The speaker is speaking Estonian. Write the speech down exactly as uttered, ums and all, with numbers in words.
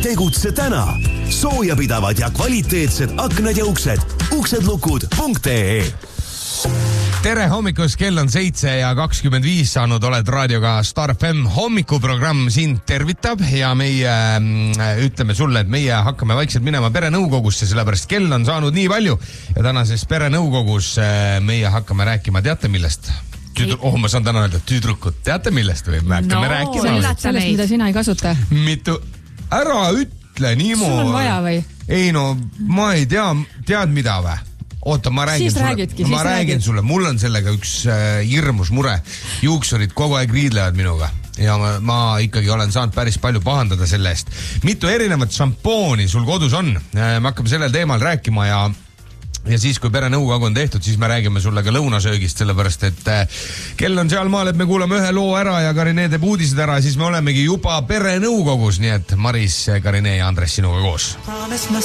Tegutse täna. Soojapidavad ja kvaliteetsed aknad ja uksed. uksedlukud punkt ee. Tere hommikust, kell on seitse ja kakskümmend viis saanud, oled raadioga Star F M hommikuprogramm sind tervitab ja meie äh, ütleme sulle, et meie hakkame vaikselt minema perenõukogusse, sellepärast kell on saanud nii palju ja tänases perenõukogus äh, meie hakkame rääkima, teate millest? Tüdru... Oh, ma saan täna öelda, tüdrukud, teate millest või me hakkame no, rääkima? Sellest, mida sina ei kasuta. Mitu, ära ütle niimoodi. Sul on vaja või? Ei no, ma ei tea, tead mida või? Oota, ma räägin, sulle, räägidki, ma räägin räägid. sulle, mul on sellega üks äh, hirmus mure. Juuksurid kogu aeg riidlevad minuga ja ma, ma ikkagi olen saanud päris palju pahandada selle eest. Mitu erinevat šampooni sul kodus on? Äh, me hakkame sellel teemal rääkima ja ja siis, kui perenõukogu on tehtud, siis me räägime sulle ka lõunasöögist, sellepärast et äh, kell on seal maal, et me kuulame ühe loo ära ja Karine teeb uudised ära, siis me olemegi juba perenõukogus, nii et Maris, Karine ja Andres sinuga koos.